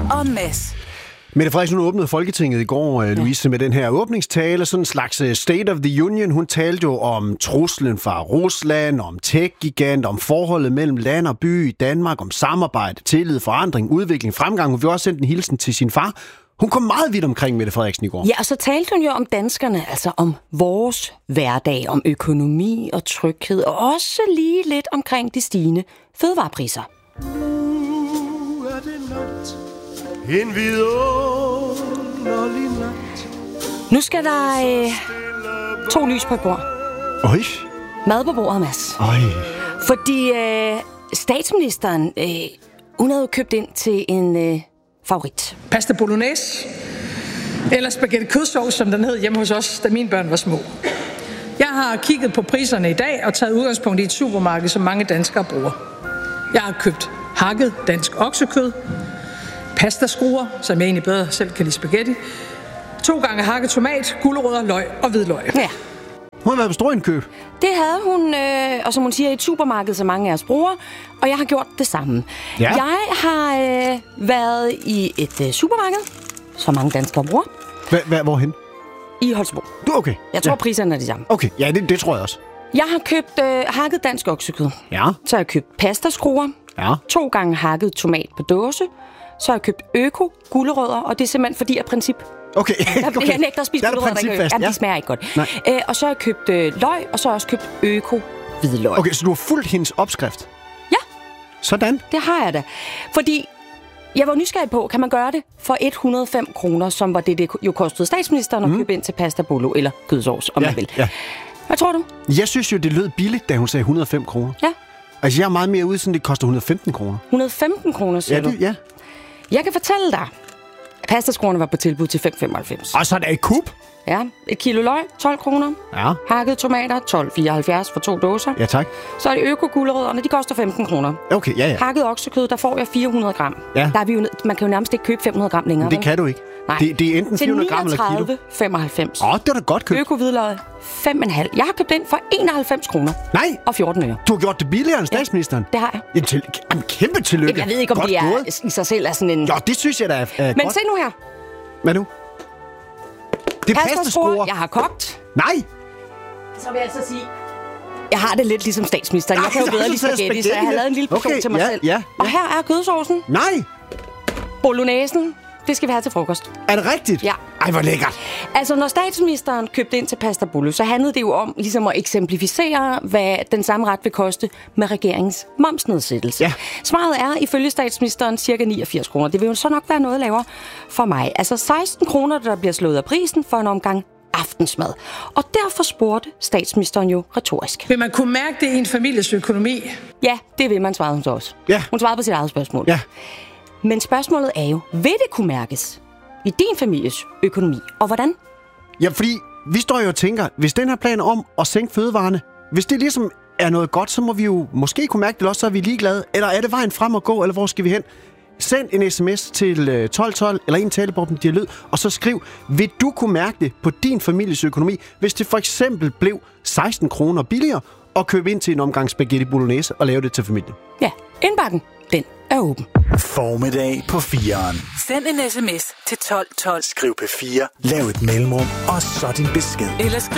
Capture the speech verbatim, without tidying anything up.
og Mads. Mette Frederiksen åbnede Folketinget i går, ja. Louise, med den her åbningstale. Sådan en slags State of the Union. Hun talte jo om truslen fra Rusland, om tech-gigant, om forholdet mellem land og by i Danmark, om samarbejde, tillid, forandring, udvikling, fremgang. Hun vil også sende en hilsen til sin far. Hun kom meget vidt omkring Mette Frederiksen i går. Ja, og så talte hun jo om danskerne, altså om vores hverdag, om økonomi og tryghed, og også lige lidt omkring de stigende fødevarepriser. Nu er det nat, en vidunderlig nat. Nu skal der øh, to lys på et bord. Øj. Mad på bordet, Mads. Øj. Fordi øh, statsministeren, øh, hun havde jo købt ind til en øh, favorit. Pasta bolognese, eller spaghetti kødsovs, som den hed hjemme hos os, da mine børn var små. Jeg har kigget på priserne i dag og taget udgangspunkt i et supermarked, som mange danskere bruger. Jeg har købt hakket dansk oksekød, pastaskruer, som jeg egentlig bedre selv kan lide spaghetti, to gange hakket tomat, gulerødder, løg og hvidløg. Ja. Hun har været på storindkøb. Det havde hun, øh, og som hun siger, i et supermarked, som mange af os bruger, og jeg har gjort det samme. Ja. Jeg har øh, været i et øh, supermarked, som mange danskere bruger, Hva- hva- hvorhen? i Holstebro. Du, okay. Jeg tror, ja. priserne er de samme. Okay, ja, det, det tror jeg også. Jeg har købt øh, hakket dansk oksekød. Ja. Så har jeg købt pastaskruer, Ja. to gange hakket tomat på dåse, så har jeg købt øko gulerødder, og det er simpelthen fordi af princip. Okay. Jeg, okay. jeg nægter at spise Der er du gulerødder, der ikke principfast, Jamen, ja. de smager ikke godt. Nej. Æ, og så har jeg købt øh, løg, og så har jeg også købt øko hvidløg. Okay, så du har fulgt hendes opskrift? Ja. Sådan. Det har jeg da. Fordi jeg var nysgerrig på, kan man gøre det for et hundrede og fem kroner, som var det, det jo kostede statsministeren at mm. købe ind til pasta bolo eller kødsovs, om Ja, man vil. ja. Hvad tror du? Jeg synes jo, det lød billigt, da hun sagde et hundrede og fem kroner. Ja. Altså, jeg er meget mere ude, sådan det koster et hundrede og femten kroner. et hundrede og femten kroner, siger Ja, du? det, ja. Jeg kan fortælle dig, at pastaskruerne var på tilbud til fem femoghalvfems. Og så er der et kub. Ja, et kilo løg, tolv kroner. Ja. Hakkede tomater, tolv fireoghalvfjerds for to dåser. Ja, tak. Så er det øko-gulerødderne, de koster femten kroner. Okay, ja, ja. Hakket oksekød, der får jeg fire hundrede gram. Ja. Der er vi jo, man kan jo nærmest ikke købe fem hundrede gram længere. Det vel? kan du ikke. Nej. Det, det er enten fire hundrede gram eller kilo. Til niogtredive femoghalvfems. Åh, det er da godt købt. Øko-hvidløg, fem komma fem. Jeg har købt ind for enoghalvfems kroner. Nej, Og fjorten øre. du har gjort det billigere end statsministeren. Det har jeg. Ja, til, en kæmpe tillykke. Jeg ved ikke, om godt det er gået. i sig selv er sådan en... Jo, det synes jeg da er, er Men godt. se nu her. Hvad nu? Det er Pastaskruer, pastaskruer. jeg har kogt. Nej. Så vil jeg altså sige... Jeg har det lidt ligesom statsministeren. Jeg kan jo Nej, bedre så lide tager jeg spaghetti, så jeg har spaghetti. lavet en lille portion Okay, til mig ja, selv. ja, Og ja. her er kødsovsen, Nej. bolognesen. Det skal vi have til frokost. Er det rigtigt? Ja. Ej, hvor lækkert. Altså, når statsministeren købte ind til pasta bolo, så handlede det jo om ligesom at eksemplificere, hvad den samme ret vil koste med regeringens momsnedsættelse. Ja. Svaret er, ifølge statsministeren, cirka niogfirs kroner. Det vil jo så nok være noget lavere for mig. Altså seksten kroner, der bliver slået af prisen for en omgang aftensmad. Og derfor spurgte statsministeren jo retorisk. Vil man kunne mærke det i en families økonomi? Ja, det vil man, svarede hun så også. Ja. Hun svarede på sit eget spørgsmål. Ja. Men spørgsmålet er jo, vil det kunne mærkes i din families økonomi? Og hvordan? Ja, fordi vi står jo og tænker, hvis den her plan om at sænke fødevarene, hvis det ligesom er noget godt, så må vi jo måske kunne mærke det, eller også så er vi ligeglade. Eller er det vejen frem at gå, eller hvor skal vi hen? Send en sms til tolv tolv eller en talebobben dialog, og så skriv, vil du kunne mærke det på din families økonomi, hvis det for eksempel blev seksten kroner billigere at købe ind til en omgang spaghetti bolognese og lave det til familien? Ja, indbakken, den er åben. Formiddag på fireren. Send en sms til tolv tolv. Skriv P fire, lav et mellemrum, og så din besked. Eller skriv